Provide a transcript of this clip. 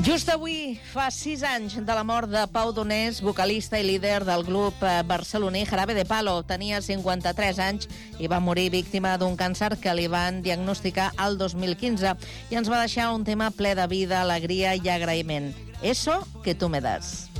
Just avui fa 6 anys de la mort de Pau Donés, vocalista i líder del grup barceloní Jarabe de Palo. Tenia 53 anys i va morir víctima d'un càncer que li van diagnosticar al 2015 i ens va deixar un tema ple de vida, alegria i agraïment. Eso que tu me das.